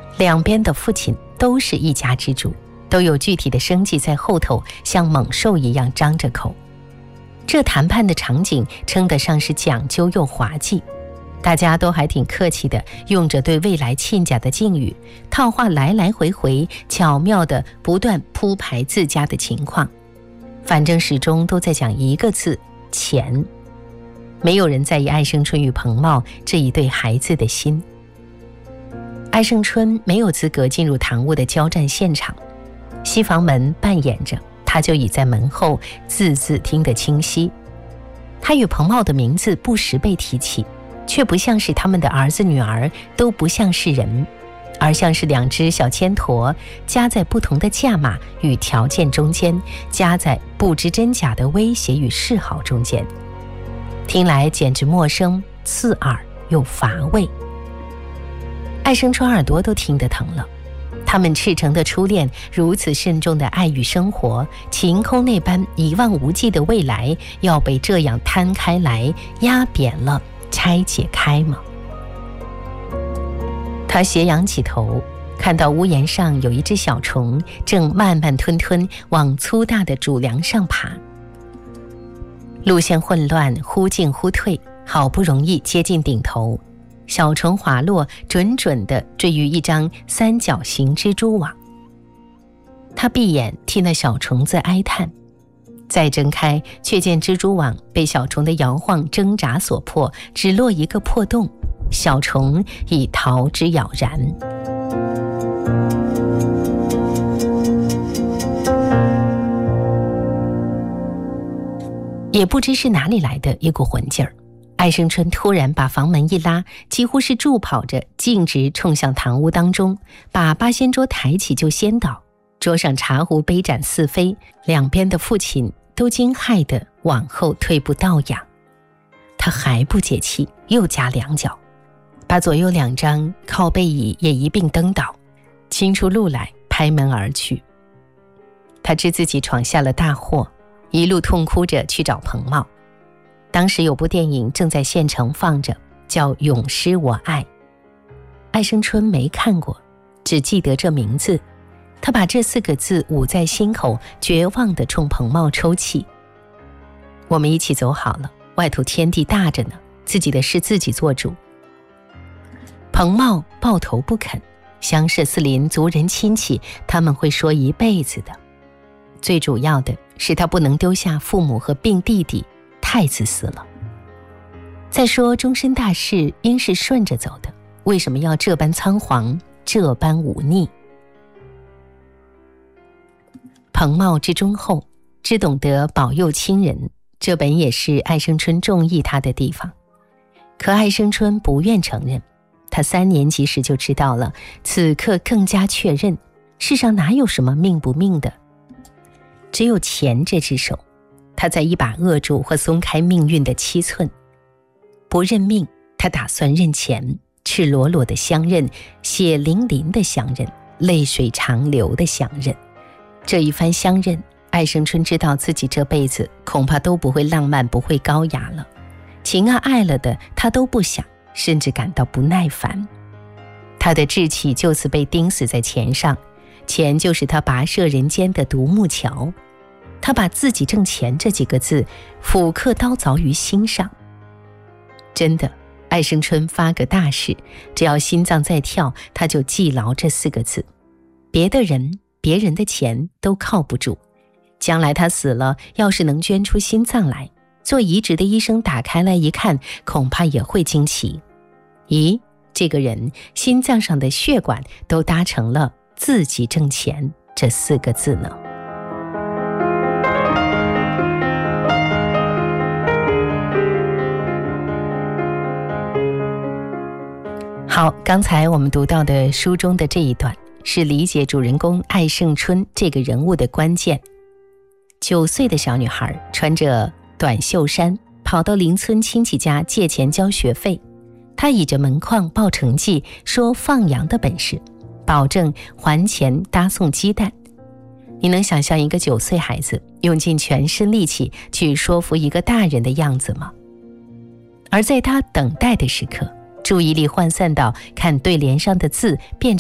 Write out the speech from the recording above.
两边的父亲都是一家之主，都有具体的生计在后头，像猛兽一样张着口。这谈判的场景称得上是讲究又滑稽，大家都还挺客气的，用着对未来亲家的敬语，套话来来回回，巧妙地不断铺排自家的情况。反正始终都在讲一个字：钱。没有人在意艾胜春与彭茂这一对孩子的心。艾胜春没有资格进入堂屋的交战现场，西房门半掩着，他就倚在门后，字字听得清晰。他与彭茂的名字不时被提起，却不像是他们的儿子女儿，都不像是人，而像是两只小铅砣，夹在不同的价码与条件中间，夹在不知真假的威胁与示好中间，听来简直陌生、刺耳又乏味。艾胜春耳朵都听得疼了，他们赤诚的初恋，如此慎重的爱与生活，晴空那般一望无际的未来，要被这样摊开来，压扁了，拆解开吗？他斜仰起头，看到屋檐上有一只小虫正慢慢吞吞往粗大的主梁上爬，路线混乱，忽进忽退，好不容易接近顶头，小虫滑落，准准地坠于一张三角形蜘蛛网。他闭眼替那小虫子哀叹，再睁开，却见蜘蛛网被小虫的摇晃挣扎所破，只落一个破洞，小虫已逃之杳然。也不知是哪里来的一股魂劲儿，艾胜春突然把房门一拉，几乎是助跑着径直冲向堂屋当中，把八仙桌抬起就掀倒，桌上茶壶杯盏四飞，两边的父亲都惊骇地往后退步倒仰。他还不解气，又加两脚，把左右两张靠背椅也一并蹬倒，清出路来，拍门而去。他知自己闯下了大祸，一路痛哭着去找彭茂。当时有部电影正在县城放着，叫《永失我爱》。艾胜春没看过，只记得这名字。他把这4个字捂在心口，绝望地冲彭茂抽泣。我们一起走好了，外头天地大着呢，自己的事自己做主。彭茂抱头不肯，乡社四邻族人亲戚，他们会说一辈子的。最主要的是他不能丢下父母和病弟弟，太自私了。再说终身大事应是顺着走的，为什么要这般仓皇，这般忤逆？彭茂之忠厚，只懂得保佑亲人，这本也是艾胜春中意他的地方。可艾胜春不愿承认，他3年级时就知道了，此刻更加确认，世上哪有什么命不命的，只有钱这只手，他在一把扼住或松开命运的7寸。不认命，他打算认钱，赤裸裸的相认，血淋淋的相认，泪水长流的相认。这一番相认，艾胜春知道自己这辈子恐怕都不会浪漫，不会高雅了，情啊爱了的他都不想，甚至感到不耐烦。他的志气就此被钉死在钱上，钱就是他跋涉人间的独木桥。他把自己挣钱这几个字斧刻刀凿于心上。真的，艾胜春发个大誓，只要心脏在跳，他就记牢这4个字。别的人别人的钱都靠不住，将来他死了，要是能捐出心脏来，做移植的医生打开来一看，恐怕也会惊奇。咦，这个人心脏上的血管都搭成了自己挣钱这4个字呢。好，刚才我们读到的书中的这一段，是理解主人公艾胜春这个人物的关键。9岁的小女孩穿着短袖衫，跑到邻村亲戚家借钱交学费。她倚着门框报成绩，说放羊的本事，保证还钱搭送鸡蛋。你能想象一个9岁孩子用尽全身力气去说服一个大人的样子吗？而在他等待的时刻，注意力涣散到看对联上的字变